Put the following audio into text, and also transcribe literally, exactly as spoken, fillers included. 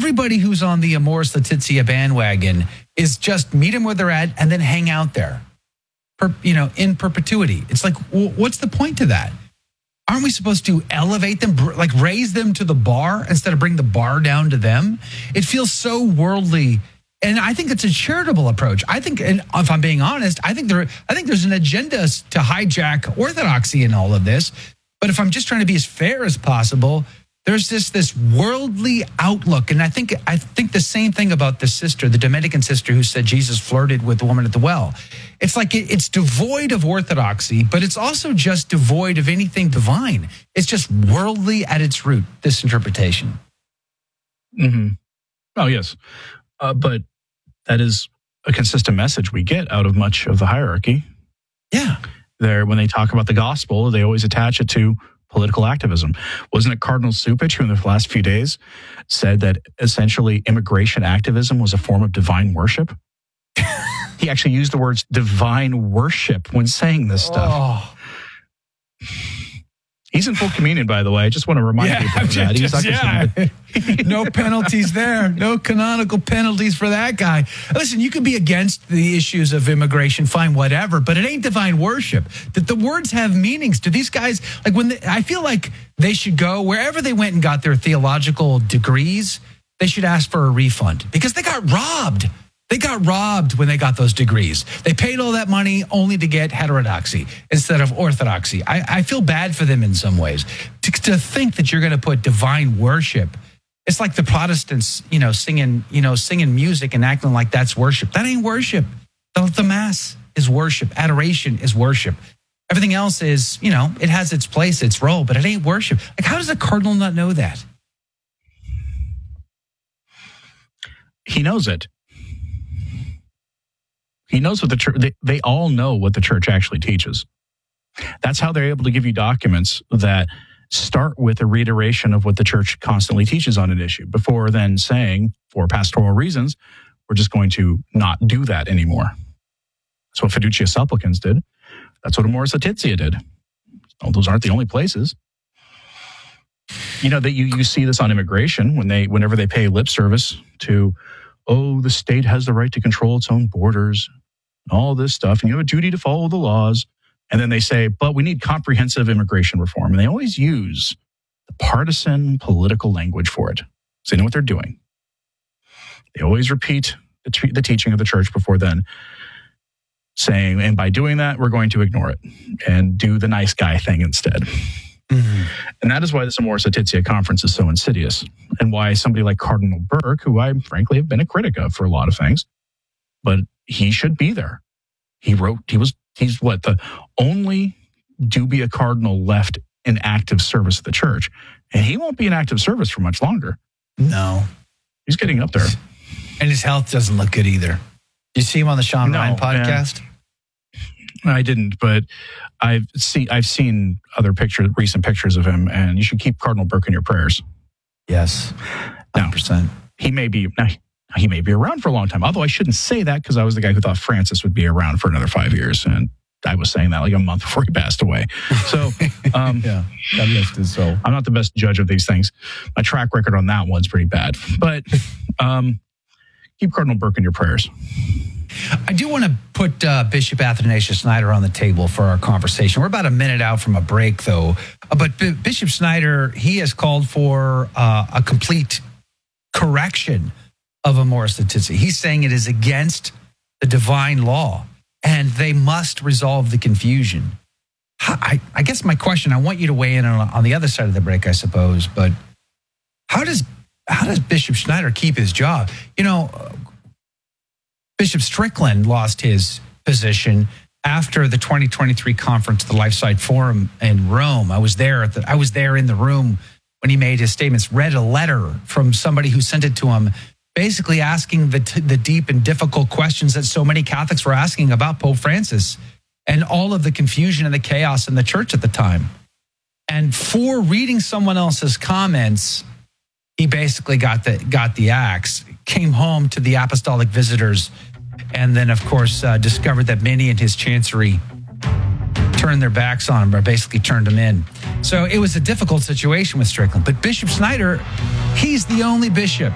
everybody who's on the Amoris Laetitia bandwagon is just meet them where they're at and then hang out there, per, you know, in perpetuity. It's like, w- what's the point to that? Aren't we supposed to elevate them, like raise them to the bar instead of bring the bar down to them? It feels so worldly. And I think it's a charitable approach. I think, and if I'm being honest, I think there, I think there's an agenda to hijack orthodoxy in all of this. But if I'm just trying to be as fair as possible, there's this this worldly outlook, and I think I think the same thing about the sister, the Dominican sister who said Jesus flirted with the woman at the well. It's like it, it's devoid of orthodoxy, but it's also just devoid of anything divine. It's just worldly at its root. This interpretation. Mm-hmm. Oh yes, uh, but that is a consistent message we get out of much of the hierarchy. Yeah, there when they talk about the gospel, they always attach it to political activism. Wasn't it Cardinal Cupich who in the last few days said that essentially immigration activism was a form of divine worship? He actually used the words divine worship when saying this stuff. Oh. He's in full communion, by the way. I just want to remind yeah, people of that. Just, He's yeah. No penalties there. No canonical penalties for that guy. Listen, you can be against the issues of immigration, fine, whatever, but it ain't divine worship. That the words have meanings. Do these guys, like when they, I feel like they should go wherever they went and got their theological degrees, they should ask for a refund because they got robbed. They got robbed when they got those degrees. They paid all that money only to get heterodoxy instead of orthodoxy. I, I feel bad for them in some ways. To, to think that you're going to put divine worship, it's like the Protestants, you know, singing, you know, singing music and acting like that's worship. That ain't worship. The, the Mass is worship. Adoration is worship. Everything else is, you know, it has its place, its role, but it ain't worship. Like, how does a cardinal not know that? He knows it. He knows what the church, they, they all know what the church actually teaches. That's how they're able to give you documents that start with a reiteration of what the church constantly teaches on an issue before then saying, for pastoral reasons, we're just going to not do that anymore. That's what Fiducia Supplicans did. That's what Amoris Laetitia did. Oh, those aren't the only places. You know, that you, you see this on immigration when they, whenever they pay lip service to, oh, the state has the right to control its own borders, and all this stuff, and you have a duty to follow the laws. And then they say, but we need comprehensive immigration reform. And they always use the partisan political language for it. So they know what they're doing. They always repeat the, t- the teaching of the church before then, saying, and by doing that, we're going to ignore it and do the nice guy thing instead. Mm-hmm. And that is why this Amoris Laetitia conference is so insidious, and why somebody like Cardinal Burke, who I frankly have been a critic of for a lot of things, but he should be there. He wrote, he was, he's what, the only dubia cardinal left in active service of the church. And he won't be in active service for much longer. No. He's getting up there. And his health doesn't look good either. You see him on the Sean no, Ryan podcast? Man. I didn't, but I've seen I've seen other pictures, recent pictures of him, and you should keep Cardinal Burke in your prayers. Yes, one hundred percent. Now, he may be now, he may be around for a long time. Although I shouldn't say that because I was the guy who thought Francis would be around for another five years, and I was saying that like a month before he passed away. So, um, yeah, God rest his soul. I'm not the best judge of these things. My track record on that one's pretty bad, but um, keep Cardinal Burke in your prayers. I do want to put uh, Bishop Athanasius Schneider on the table for our conversation. We're about a minute out from a break, though. Uh, but B- Bishop Schneider, he has called for uh, a complete correction of Amoris Laetitia. He's saying it is against the divine law, and they must resolve the confusion. I, I guess my question, I want you to weigh in on, on the other side of the break, I suppose, but how does how does Bishop Schneider keep his job? You know, Bishop Strickland lost his position after the twenty twenty-three conference, the LifeSite Forum in Rome. I was there. At the, I was there in the room when he made his statements. Read a letter from somebody who sent it to him, basically asking the t- the deep and difficult questions that so many Catholics were asking about Pope Francis and all of the confusion and the chaos in the church at the time. And for reading someone else's comments, he basically got the got the axe. Came home to the apostolic visitors, and then, of course, uh, discovered that many in his chancery turned their backs on him, or basically turned him in. So it was a difficult situation with Strickland. But Bishop Schneider, he's the only bishop